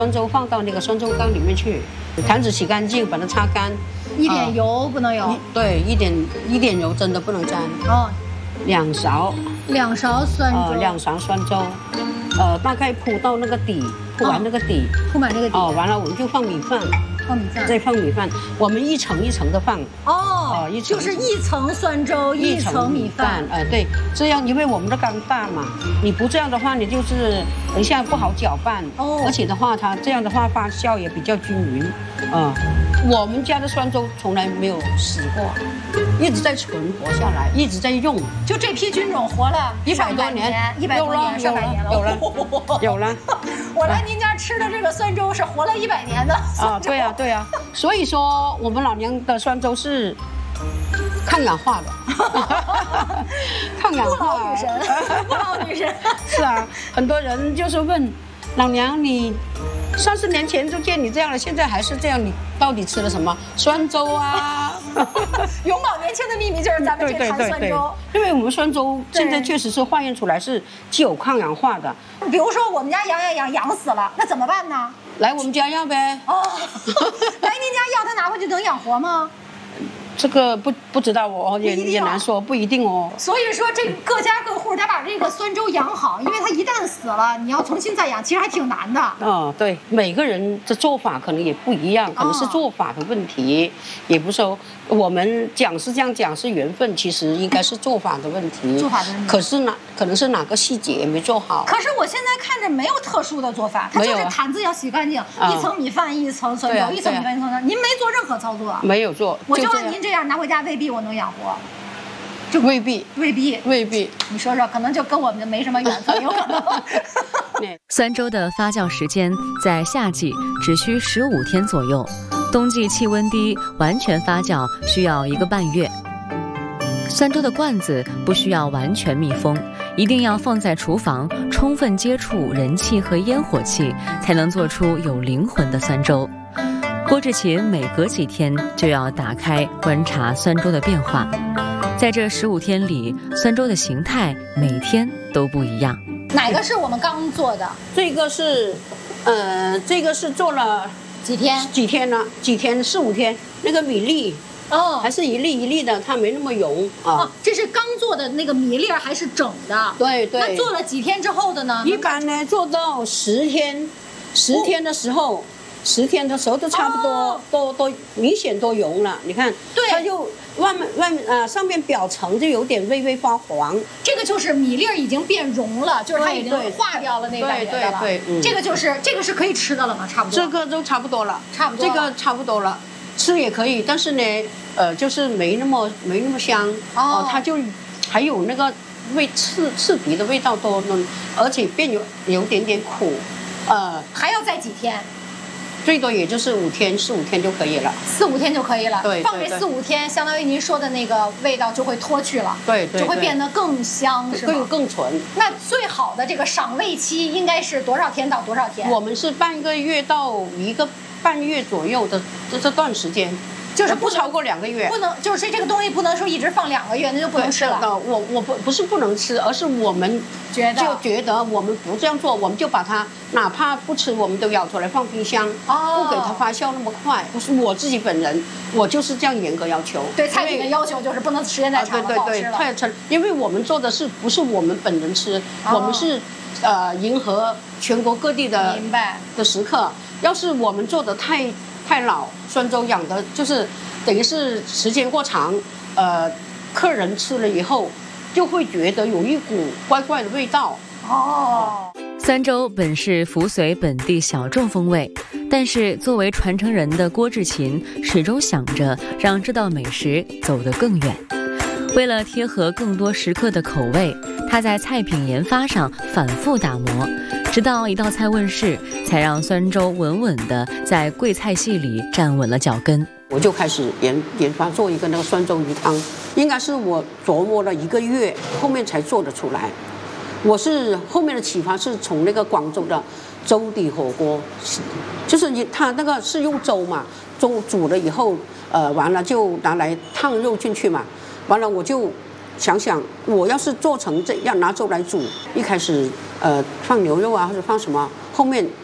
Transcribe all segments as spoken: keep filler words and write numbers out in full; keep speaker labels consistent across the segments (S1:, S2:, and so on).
S1: 酸粥放到那个酸粥缸里面去，坛子洗干净，把它擦干，
S2: 一点油不能有。
S1: 一对，一点一点油真的不能沾。
S2: 哦，
S1: 两勺，
S2: 两勺酸粥，
S1: 呃，两勺酸粥，呃，大概铺到那个底，铺完那个底，
S2: 铺满这个底。
S1: 哦，完了我们就放米饭。
S2: 放米饭，
S1: 再放米饭，我们一层一层的放。
S2: 哦，
S1: 呃、一层
S2: 就是一层酸粥，一层米饭。
S1: 呃，对，这样因为我们的缸大嘛，你不这样的话，你就是等一下不好搅拌。哦，而且的话，它这样的话发酵也比较均匀。啊、呃，我们家的酸粥从来没有死过，一直在存活下来，一直在用。
S2: 就这批菌种活了
S1: 一百多年，
S2: 一百多年，上百年了，
S1: 有了，有了。
S2: 我来您家吃的这个酸粥是活了一百年的
S1: 啊，对呀、啊，对呀、啊。所以说，我们老娘的酸粥是抗氧化的，抗氧化。
S2: 不老女神，不老女神。
S1: 是啊，很多人就是问老娘你。 三十年前就见你这样了，现在还是这样，你到底吃了什么酸粥啊？
S2: 永葆年轻的秘密就是咱们这坛酸粥，
S1: 因为我们酸粥现在确实是化验出来是具有抗氧化的。
S2: 比如说我们家养养养养死了，那怎么办呢？
S1: 来我们家要呗。哦，
S2: 来您家要，他拿回去能养活吗？
S1: 这个不不知道哦，也也难说，不一定哦。
S2: 所以说，这各家各户他把这个酸粥养好，因为他一旦死了，你要重新再养，其实还挺难的。
S1: 哦，对，每个人的做法可能也不一样，可能是做法的问题，哦、也不是说我们讲是这样讲是缘分，其实应该是做法的问题。
S2: 做法的问题。
S1: 可是哪可能是哪个细节没做好？
S2: 可是我现在看着没有特殊的做法，它就是坛子要洗干净，啊、一层米饭一层酸粥，啊、一层米饭一层酸粥，您没做任何操作。
S1: 没有做，
S2: 我就按您这样拿回家未必。 我能养活，
S1: 就未必，
S2: 未必，
S1: 未必。
S2: 你说说，可能就跟我们没什么缘分，有可能。
S3: 酸粥的发酵时间在夏季只需十五天左右，冬季气温低，完全发酵需要一个半月。酸粥的罐子不需要完全密封，一定要放在厨房，充分接触人气和烟火气，才能做出有灵魂的酸粥。 郭志勤每隔几天就要打开观察酸粥的变化，在这十五天里，酸粥的形态每天都不一样。
S2: 哪个是我们刚做的？
S1: 这个是，呃，这个是做了
S2: 几天？
S1: 几天呢？几天？四五天。那个米粒哦，还是一粒一粒的，它没那么油啊。
S2: 哦，这是刚做的那个米粒还是整的？
S1: 对对。
S2: 那做了几天之后的呢？
S1: 一般呢，做到十天，十天的时候。 十天的时候都差不多，哦、都都明显都融了。你看，
S2: 对，
S1: 它就外面外面啊、呃，上面表层就有点微微发黄。
S2: 这个就是米粒已经变融了，就是它已经化掉了那感觉了。
S1: 对对对，嗯、
S2: 这个就是这个是可以吃的了吗？差不多。
S1: 这个都差不多了，
S2: 差不多。
S1: 这个差不多了，吃也可以，但是呢，呃，就是没那么没那么香哦、呃，它就还有那个味刺刺鼻的味道多，而且变有有点点苦，
S2: 呃，还要再几天？
S1: 最多也就是五天，四五天就可以了。
S2: 四五天就可以了。
S1: 对，
S2: 放这四五天，相当于您说的那个味道就会脱去了。
S1: 对对，
S2: 就会变得更香，是吗？
S1: 更更纯。
S2: 那最好的这个赏味期应该是多少天到多少天？
S1: 我们是半个月到一个半月左右的这这段时间。
S2: 就是
S1: 不超过两个月，
S2: 不能就是这个东西不能说一直放两个月，那就不能吃了。
S1: 我我不不是不能吃，而是我们
S2: 觉得
S1: 就觉得我们不这样做，我们就把它哪怕不吃，我们都舀出来放冰箱，哦、不给它发酵那么快。不是我自己本人，我就是这样严格要求。
S2: 对菜品的要求就是不能时间太长了，
S1: 啊、对对对，太长，因为我们做的是不是我们本人吃，哦、我们是呃迎合全国各地的
S2: 明白
S1: 的食客。要是我们做的太太老，酸粥养的就是。 等于是时间过长，呃，客人吃了以后就会觉得有一股怪怪的味道。
S2: 哦，
S3: 酸粥本是扶随本地小众风味，但是作为传承人的郭志勤始终想着让这道美食走得更远。为了贴合更多食客的口味，他在菜品研发上反复打磨，直到一道菜问世，才让酸粥稳稳地在贵菜系里站稳了脚跟。
S1: 我就开始研研发做一个那个酸粥鱼汤，应该是我琢磨了一个月，后面才做得出来。我是后面的启发是从那个广州的粥底火锅，就是你它那个是用粥嘛，粥煮了以后，呃，完了就拿来烫肉进去嘛，完了我就想想，我要是做成这样拿粥来煮，一开始呃放牛肉啊或者放什么，后面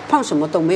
S1: 放什么都没有。